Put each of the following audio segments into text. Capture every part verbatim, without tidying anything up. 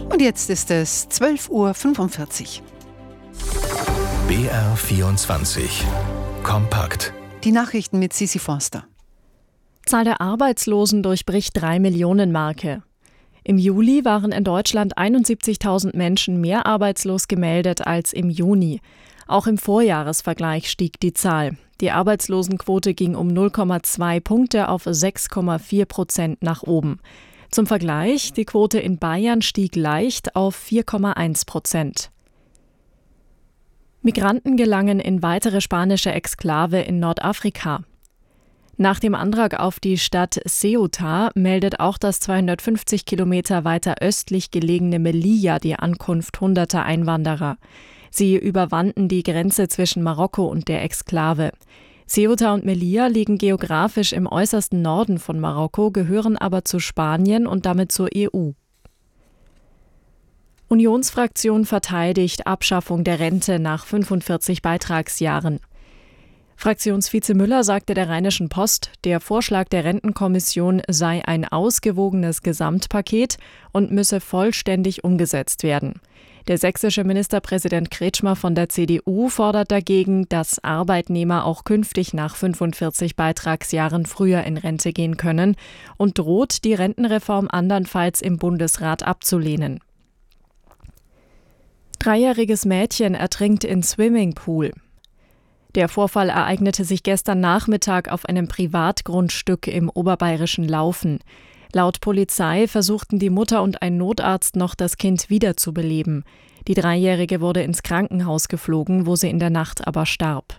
Und jetzt ist es zwölf Uhr fünfundvierzig. B R vierundzwanzig. Kompakt. Die Nachrichten mit Sisi Forster. Zahl der Arbeitslosen durchbricht drei Millionen Marke. Im Juli waren in Deutschland einundsiebzigtausend Menschen mehr arbeitslos gemeldet als im Juni. Auch im Vorjahresvergleich stieg die Zahl. Die Arbeitslosenquote ging um null Komma zwei Punkte auf sechs Komma vier Prozent nach oben. Zum Vergleich, die Quote in Bayern stieg leicht auf vier Komma eins Prozent. Migranten gelangen in weitere spanische Exklave in Nordafrika. Nach dem Antrag auf die Stadt Ceuta meldet auch das zweihundertfünfzig Kilometer weiter östlich gelegene Melilla die Ankunft hunderter Einwanderer. Sie überwanden die Grenze zwischen Marokko und der Exklave. Ceuta und Melilla liegen geografisch im äußersten Norden von Marokko, gehören aber zu Spanien und damit zur E U. Unionsfraktion verteidigt Abschaffung der Rente nach fünfundvierzig Beitragsjahren. Fraktionsvize Müller sagte der Rheinischen Post, der Vorschlag der Rentenkommission sei ein ausgewogenes Gesamtpaket und müsse vollständig umgesetzt werden. Der sächsische Ministerpräsident Kretschmer von der C D U fordert dagegen, dass Arbeitnehmer auch künftig nach fünfundvierzig Beitragsjahren früher in Rente gehen können und droht, die Rentenreform andernfalls im Bundesrat abzulehnen. Dreijähriges Mädchen ertrinkt in Swimmingpool. Der Vorfall ereignete sich gestern Nachmittag auf einem Privatgrundstück im oberbayerischen Laufen. Laut Polizei versuchten die Mutter und ein Notarzt noch, das Kind wiederzubeleben. Die Dreijährige wurde ins Krankenhaus geflogen, wo sie in der Nacht aber starb.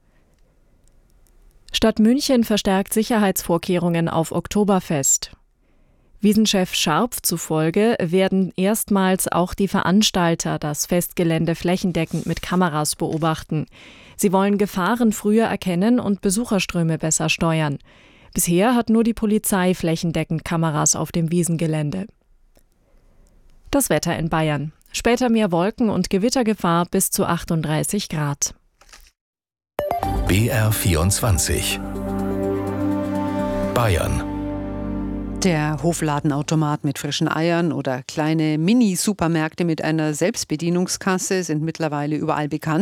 Stadt München verstärkt Sicherheitsvorkehrungen auf Oktoberfest. Wiesenchef Scharpf zufolge werden erstmals auch die Veranstalter das Festgelände flächendeckend mit Kameras beobachten. Sie wollen Gefahren früher erkennen und Besucherströme besser steuern. Bisher hat nur die Polizei flächendeckend Kameras auf dem Wiesengelände. Das Wetter in Bayern. Später mehr Wolken und Gewittergefahr bis zu achtunddreißig Grad. B R vierundzwanzig. Bayern. Der Hofladenautomat mit frischen Eiern oder kleine Mini-Supermärkte mit einer Selbstbedienungskasse sind mittlerweile überall bekannt.